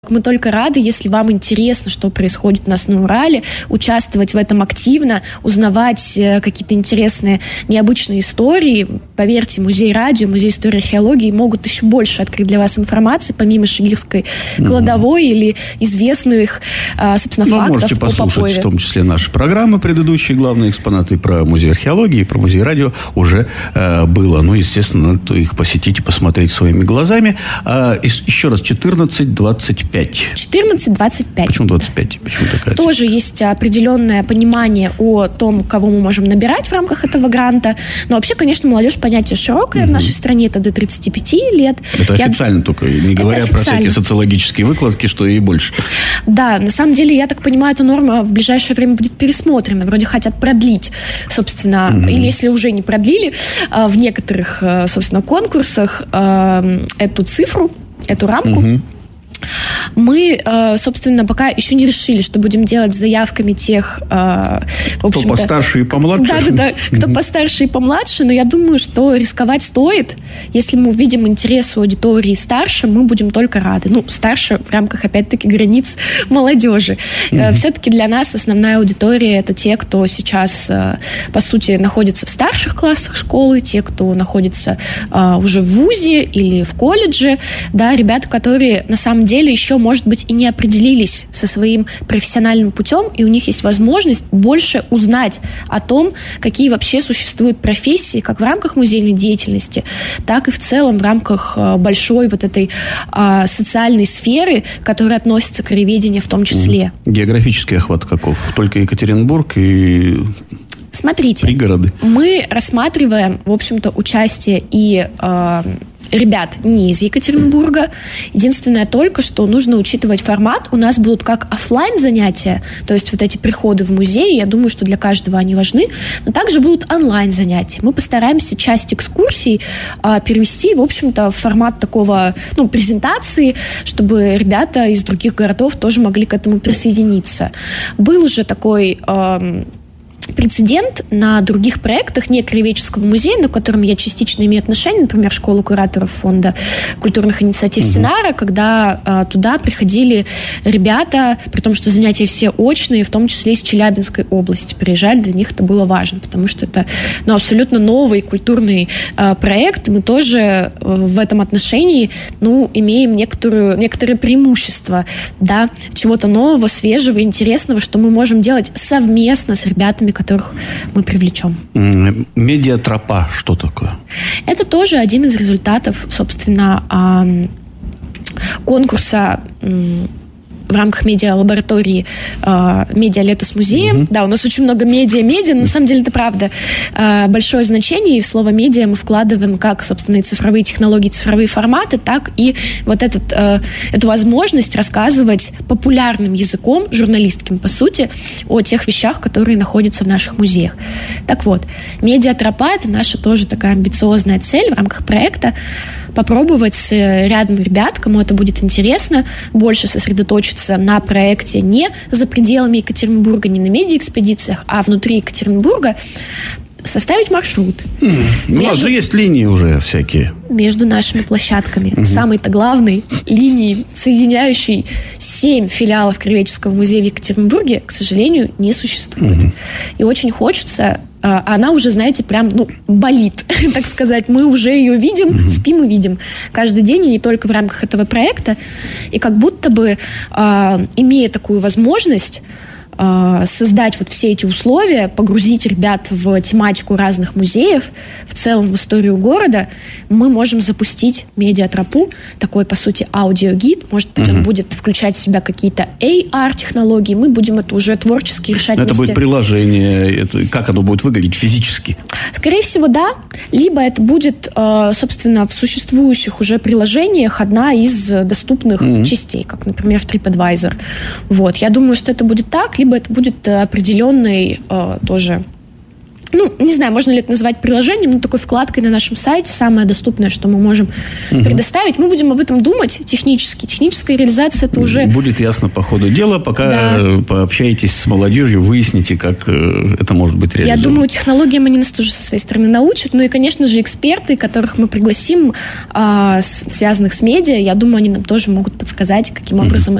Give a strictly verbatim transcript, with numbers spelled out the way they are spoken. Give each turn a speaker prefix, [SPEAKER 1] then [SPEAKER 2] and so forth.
[SPEAKER 1] Мы только рады, если вам интересно, что происходит у нас на Урале, участвовать в этом активно, узнавать какие-то интересные, необычные истории. Поверьте, музей радио, музей истории и археологии могут еще больше открыть для вас информации, помимо Шигирской кладовой mm-hmm. или известных, собственно,
[SPEAKER 2] ну,
[SPEAKER 1] фактов
[SPEAKER 2] можете
[SPEAKER 1] о
[SPEAKER 2] послушать,
[SPEAKER 1] Попове.
[SPEAKER 2] В том числе наши программы предыдущие, главные экспонаты про музей археологии, про музей радио уже э, было. Ну, естественно, надо их посетить и посмотреть своими глазами. А, еще раз, четырнадцать двадцать пять.
[SPEAKER 1] четырнадцать двадцать пять.
[SPEAKER 2] Почему двадцать пять? Почему такая
[SPEAKER 1] Тоже цифра? Есть определенное понимание о том, кого мы можем набирать в рамках этого гранта. Но вообще, конечно, молодежь понятие широкое. Угу. В нашей стране это до тридцати пяти лет.
[SPEAKER 2] Это Я... официально только, не говоря про всякие социологические выкладки, что и больше.
[SPEAKER 1] Да, на самом деле, я так понимаю, эта норма в ближайшее время будет пересмотрена. Вроде хотят продлить, собственно, угу. или если уже не продлили, в некоторых, собственно, конкурсах эту цифру, эту рамку. Угу. Мы, собственно, пока еще не решили, что будем делать с заявками тех, в общем-то...
[SPEAKER 2] Кто постарше и помладше.
[SPEAKER 1] Да-да-да, кто постарше и помладше, но я думаю, что рисковать стоит. Если мы увидим интерес у аудитории старше, мы будем только рады. Ну, старше в рамках, опять-таки, границ молодежи. Mm-hmm. Все-таки для нас основная аудитория – это те, кто сейчас, по сути, находится в старших классах школы, те, кто находится уже в вузе или в колледже, да, ребята, которые, на самом деле, деле еще, может быть, и не определились со своим профессиональным путем, и у них есть возможность больше узнать о том, какие вообще существуют профессии, как в рамках музейной деятельности, так и в целом в рамках большой вот этой а, социальной сферы, которая относится к краеведению в том числе.
[SPEAKER 2] Географический охват каков? Только Екатеринбург и...
[SPEAKER 1] Смотрите,
[SPEAKER 2] пригороды.
[SPEAKER 1] Мы рассматриваем, в общем-то, участие и э, ребят не из Екатеринбурга. Единственное только, что нужно учитывать формат. У нас будут как офлайн занятия, то есть вот эти приходы в музей, я думаю, что для каждого они важны, но также будут онлайн занятия. Мы постараемся часть экскурсий э, перевести, в общем-то, в формат такого, ну, презентации, чтобы ребята из других городов тоже могли к этому присоединиться. Был уже такой... Э, прецедент на других проектах не краеведческого музея, но к которым я частично имею отношение, например, школа кураторов фонда культурных инициатив угу. Синара, когда а, туда приходили ребята, при том, что занятия все очные, в том числе из Челябинской области приезжали, для них это было важно, потому что это ну, абсолютно новый культурный а, проект, и мы тоже а, в этом отношении ну, имеем некоторую, некоторые преимущества, да, чего-то нового, свежего, интересного, что мы можем делать совместно с ребятами, которых мы привлечем.
[SPEAKER 2] Медиатропа, что такое? Это
[SPEAKER 1] тоже один из результатов, собственно, конкурса в рамках медиа-лаборатории э, «Медиа-лето с музеем». Mm-hmm. Да, у нас очень много медиа-медиа, но на самом деле это правда. Э, большое значение, и в слово «медиа» мы вкладываем как, собственно, и цифровые технологии, цифровые форматы, так и вот этот, э, эту возможность рассказывать популярным языком, журналистским, по сути, о тех вещах, которые находятся в наших музеях. Так вот, медиатропа – это наша тоже такая амбициозная цель в рамках проекта. Попробовать с рядом ребят, кому это будет интересно, больше сосредоточиться на проекте не за пределами Екатеринбурга, не на медиаэкспедициях, а внутри Екатеринбурга, составить маршрут.
[SPEAKER 2] Mm. Между... У нас же есть линии уже всякие.
[SPEAKER 1] Между нашими площадками. Mm-hmm. Самой-то главной линией, соединяющей семь филиалов Краеведческого музея в Екатеринбурге, к сожалению, не существует. Mm-hmm. И очень хочется... Она уже, знаете, прям, ну, болит, так сказать. Мы уже ее видим, mm-hmm. спим и видим каждый день, и не только в рамках этого проекта. И как будто бы, э, имея такую возможность, создать вот все эти условия, погрузить ребят в тематику разных музеев, в целом в историю города, мы можем запустить медиатропу, такой, по сути, аудиогид. Может быть, uh-huh. он будет включать в себя какие-то эй ар-технологии. Мы будем это уже творчески решать
[SPEAKER 2] Но
[SPEAKER 1] вместе.
[SPEAKER 2] Это будет приложение. Это, как оно будет выглядеть физически?
[SPEAKER 1] Скорее всего, да. Либо это будет, собственно, в существующих уже приложениях одна из доступных uh-huh. частей, как, например, в TripAdvisor. Вот. Я думаю, что это будет так, либо это будет определенный э, тоже ну, не знаю, можно ли это назвать приложением, но такой вкладкой на нашем сайте, самое доступное, что мы можем угу. предоставить. Мы будем об этом думать технически. Техническая реализация это уже...
[SPEAKER 2] Будет ясно по ходу дела, пока да. пообщаетесь с молодежью, выясните, как это может быть реализовано.
[SPEAKER 1] Я думаю, технологиям они нас тоже со своей стороны научат. Ну и, конечно же, эксперты, которых мы пригласим, связанных с медиа, я думаю, они нам тоже могут подсказать, каким образом